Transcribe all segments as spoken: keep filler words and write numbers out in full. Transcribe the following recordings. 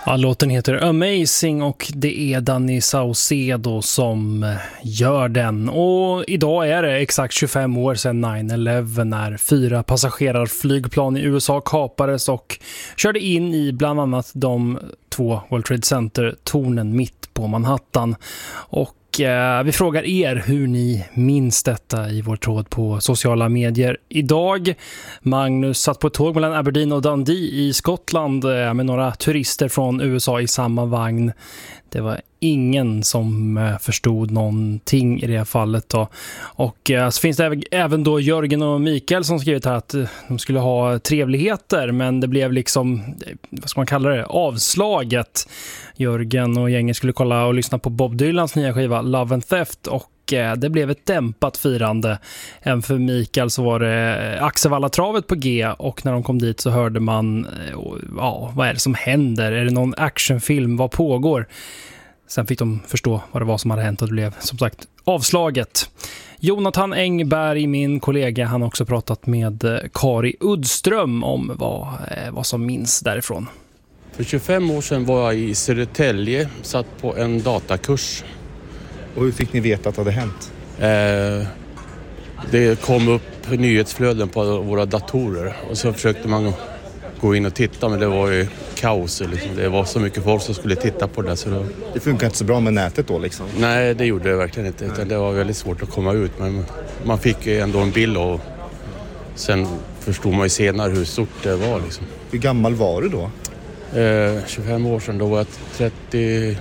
Ja, låten heter Amazing och det är Danny Saucedo som gör den. Och idag är det exakt tjugofem år sedan nio elva när fyra passagerarflygplan i U S A kapades och körde in i bland annat de två World Trade Center-tornen mitt på Manhattan. Och vi frågar er hur ni minns detta i vår tråd på sociala medier idag. Magnus satt på ett tåg mellan Aberdeen och Dundee i Skottland med några turister från U S A i samma vagn. Det var ingen som förstod någonting i det fallet då. Och så finns det även då Jörgen och Mikael som skrivit här att de skulle ha trevligheter, men det blev liksom, vad ska man kalla det, avslaget. Jörgen och gänget skulle kolla och lyssna på Bob Dylans nya skiva Love and Theft och det blev ett dämpat firande. Även för Mikael så var det Axevalla-travet på G och när de kom dit så hörde man, ja, vad är det som händer? Är det någon actionfilm? Vad pågår? Sen fick de förstå vad det var som hade hänt och det blev som sagt avslaget. Jonathan Engberg, min kollega, han har också pratat med Kari Uddström om vad, vad som minns därifrån. För tjugofem år sedan var jag i Södertälje, satt på en datakurs. Och hur fick ni veta att det hade hänt? Eh, det kom upp nyhetsflöden på våra datorer och så försökte man gå in och titta, men det var ju kaos. Liksom. Det var så mycket folk som skulle titta på det. Så då... Det funkar inte så bra med nätet då liksom? Nej, det gjorde det verkligen inte. Utan det var väldigt svårt att komma ut. Men man fick ändå en bild och sen förstod man ju senare hur stort det var. Liksom. Hur gammal var du då? Eh, tjugofem år sedan, då var jag trettio...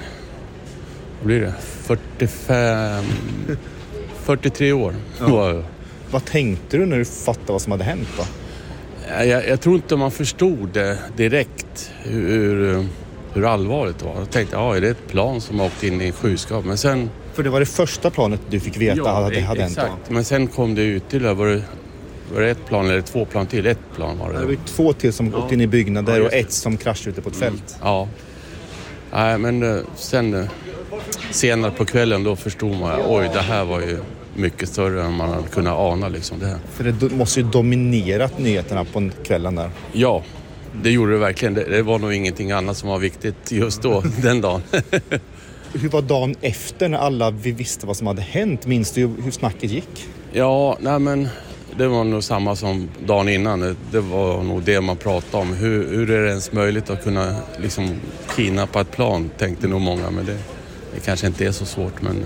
Vad blir det? fyrtiofem... fyrtiotre år. Ja. Vad tänkte du när du fattade vad som hade hänt då? Jag, jag tror inte man förstod det direkt hur, hur allvarligt det var. Jag tänkte, ja, är det ett plan som åkte in i en skyskap? Men sen... För det var det första planet du fick veta ja, att det hade hänt. Exakt, men sen kom det ut till, var det, var det ett plan eller två plan till? Ett plan var det. Det var två till som ja. åkte in i byggnader ja, och ett som kraschade ute på ett mm. fält. Ja, Nej, men sen senare på kvällen då förstod man, oj, det här var ju mycket större än man hade kunnat ana liksom det här. För det måste ju dominerat nyheterna på kvällen där. Ja, det gjorde det verkligen. Det, det var nog ingenting annat som var viktigt just då, den dagen. Hur var dagen efter när alla vi visste vad som hade hänt? Minns du hur snacket gick? Ja, nej men det var nog samma som dagen innan. Det var nog det man pratade om. Hur, hur är det ens möjligt att kunna liksom kidnappa ett plan, tänkte nog många. Men det, det kanske inte är så svårt, men...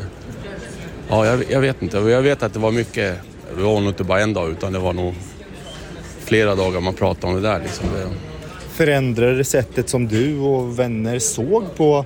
Ja, jag, jag vet inte. Jag vet att det var mycket, det var nog inte bara en dag utan det var nog flera dagar man pratade om det där. Liksom. Det... Förändrade det sättet som du och vänner såg på,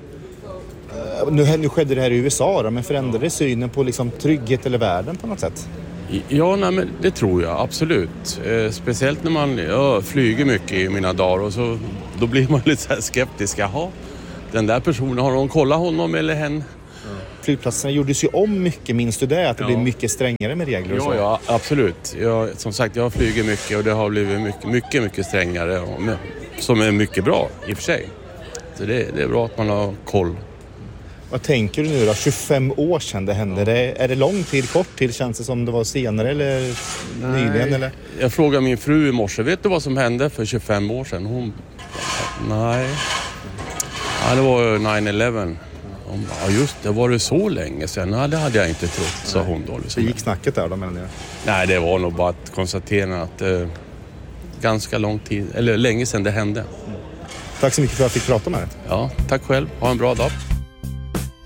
nu, nu skedde det här i U S A då, men förändrade synen på liksom trygghet eller världen på något sätt? Ja, nej, men det tror jag absolut. Eh, speciellt när man ja, flyger mycket i mina dagar och så, då blir man lite så här skeptisk. Jaha, den där personen, har de kollat honom eller hen? Flygplatserna gjordes ju om mycket, minns du det? Att det ja. blir mycket strängare med regler och ja, så? Ja, absolut. Jag, som sagt, jag flyger mycket och det har blivit mycket, mycket, mycket strängare. Och med, som är mycket bra i och för sig. Så det, det är bra att man har koll. Vad tänker du nu då? tjugofem år sedan det hände. Det, är det lång tid, kort tid? Känns det som det var senare eller Nej. nyligen? Eller? Jag frågade min fru i morse, vet du vad som hände för tjugofem år sedan? Hon, nej. Ja, det var nio elva. Ja just det, var det så länge sedan? Nej, det hade jag inte trott, sa hon då. Liksom. Det gick snacket där då menar jag? Nej, det var nog bara att konstatera att eh, ganska lång tid, eller länge sedan det hände. Mm. Tack så mycket för att jag fick prata med dig. Ja, tack själv. Ha en bra dag.